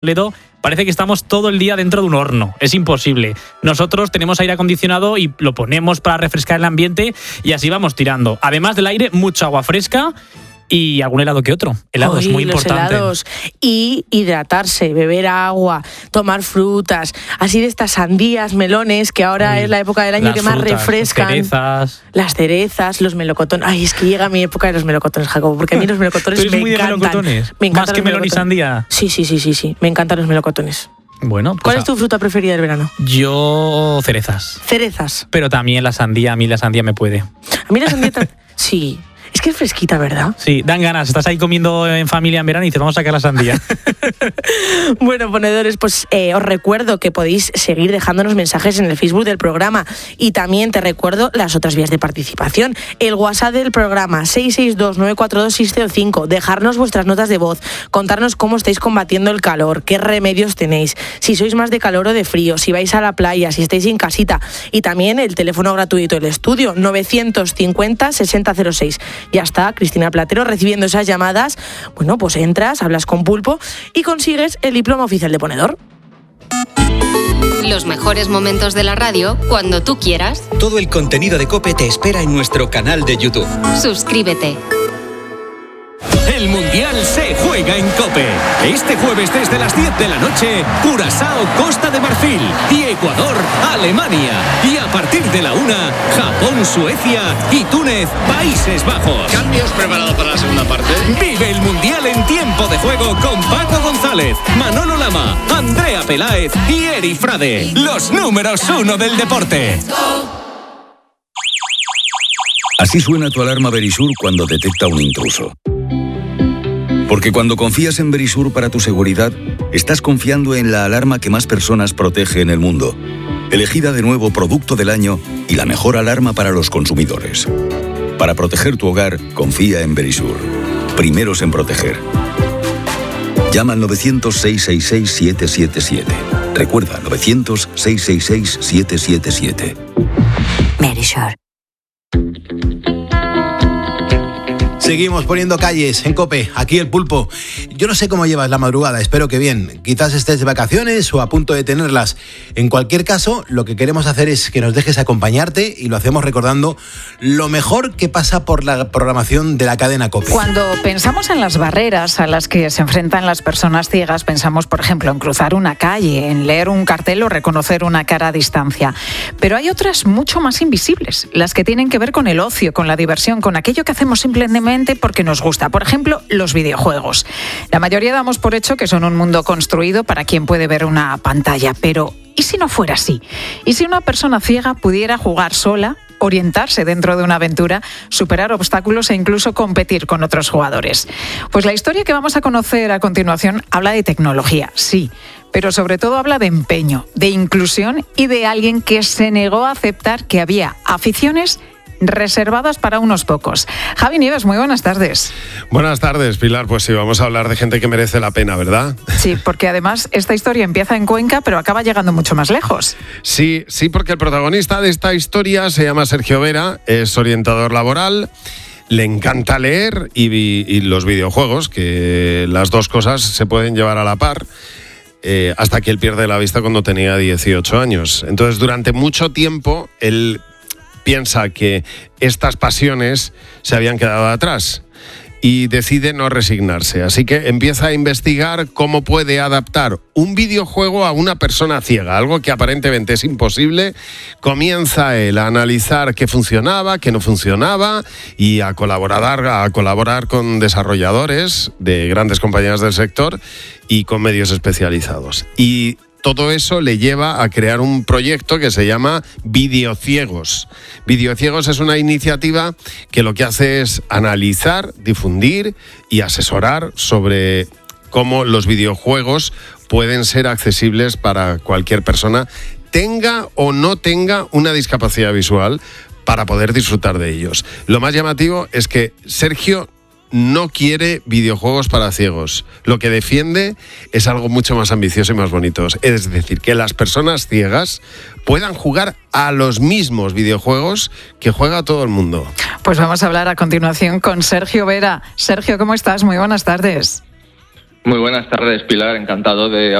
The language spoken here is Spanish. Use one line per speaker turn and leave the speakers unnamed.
parece que estamos todo el día dentro de un horno. Es imposible. Nosotros tenemos aire acondicionado y lo ponemos para refrescar el ambiente y así vamos tirando. Además del aire, mucha agua fresca y algún helado que otro. Helado es muy importante.
Helados. Y hidratarse, beber agua, tomar frutas, así de estas sandías, melones, que ahora es la época del año que más refrescan. Las cerezas, los melocotones. Ay, es que llega mi época de los melocotones, Jacobo, porque a mí los melocotones me encantan. ¿Tú eres muy de melocotones? Me encantan.
¿Más que melón y sandía?
Sí. Me encantan los melocotones.
Bueno, pues
¿cuál es tu fruta preferida del verano?
Yo, cerezas.
¿Cerezas?
Pero también la sandía, a mí la sandía me puede.
A mí la sandía sí. Es que es fresquita, ¿verdad?
Sí, dan ganas. Estás ahí comiendo en familia en verano y dices, vamos a sacar la sandía.
Bueno, ponedores, pues os recuerdo que podéis seguir dejándonos mensajes en el Facebook del programa y también te recuerdo las otras vías de participación. El WhatsApp del programa 662-942-605. Dejarnos vuestras notas de voz, contarnos cómo estáis combatiendo el calor, qué remedios tenéis, si sois más de calor o de frío, si vais a la playa, si estáis en casita. Y también el teléfono gratuito del estudio 950-6006. Ya está Cristina Platero recibiendo esas llamadas. Bueno, pues entras, hablas con Pulpo y consigues el diploma oficial de ponedor.
Los mejores momentos de la radio cuando tú quieras.
Todo el contenido de COPE te espera en nuestro canal de YouTube.
Suscríbete.
El Mundial se juega en COPE. Este jueves desde las 10 de la noche, Curazao, Costa de Marfil y Ecuador, Alemania. Y a partir de la 1, Japón, Suecia y Túnez, Países Bajos.
¿Cambios preparados para la segunda parte?
Vive el Mundial en tiempo de juego con Paco González, Manolo Lama, Andrea Peláez y Eri Frade. Los números 1 del deporte.
Así suena tu alarma Verisur cuando detecta un intruso. Porque cuando confías en Verisur para tu seguridad, estás confiando en la alarma que más personas protege en el mundo. Elegida de nuevo Producto del Año y la mejor alarma para los consumidores. Para proteger tu hogar, confía en Verisur. Primeros en proteger. Llama al 900-666-777. Recuerda, 900-666-777.
Verisur.
Seguimos poniendo calles en COPE, aquí el Pulpo. Yo no sé cómo llevas la madrugada, espero que bien. Quizás estés de vacaciones o a punto de tenerlas. En cualquier caso, lo que queremos hacer es que nos dejes acompañarte y lo hacemos recordando lo mejor que pasa por la programación de la cadena COPE.
Cuando pensamos en las barreras a las que se enfrentan las personas ciegas, pensamos, por ejemplo, en cruzar una calle, en leer un cartel o reconocer una cara a distancia. Pero hay otras mucho más invisibles, las que tienen que ver con el ocio, con la diversión, con aquello que hacemos simplemente porque nos gusta. Por ejemplo, los videojuegos. La mayoría damos por hecho que son un mundo construido para quien puede ver una pantalla, pero ¿y si no fuera así? ¿Y si una persona ciega pudiera jugar sola, orientarse dentro de una aventura, superar obstáculos e incluso competir con otros jugadores? Pues la historia que vamos a conocer a continuación habla de tecnología, sí, pero sobre todo habla de empeño, de inclusión y de alguien que se negó a aceptar que había aficiones reservadas para unos pocos. Javi Nieves, muy buenas tardes.
Buenas tardes, Pilar. Pues sí, vamos a hablar de gente que merece la pena, ¿verdad?
Sí, porque además esta historia empieza en Cuenca, pero acaba llegando mucho más lejos.
Sí, porque el protagonista de esta historia se llama Sergio Vera, es orientador laboral, le encanta leer y los videojuegos, que las dos cosas se pueden llevar a la par. Hasta que él pierde la vista cuando tenía 18 años. Entonces, durante mucho tiempo, él piensa que estas pasiones se habían quedado atrás y decide no resignarse. Así que empieza a investigar cómo puede adaptar un videojuego a una persona ciega, algo que aparentemente es imposible. Comienza él a analizar qué funcionaba, qué no funcionaba y a colaborar con desarrolladores de grandes compañías del sector y con medios especializados. Y todo eso le lleva a crear un proyecto que se llama Videociegos. Videociegos es una iniciativa que lo que hace es analizar, difundir y asesorar sobre cómo los videojuegos pueden ser accesibles para cualquier persona, tenga o no tenga una discapacidad visual, para poder disfrutar de ellos. Lo más llamativo es que Sergio no quiere videojuegos para ciegos. Lo que defiende es algo mucho más ambicioso y más bonito. Es decir, que las personas ciegas puedan jugar a los mismos videojuegos que juega todo el mundo.
Pues vamos a hablar a continuación con Sergio Vera. Sergio, ¿cómo estás? Muy buenas tardes.
Muy buenas tardes, Pilar. Encantado de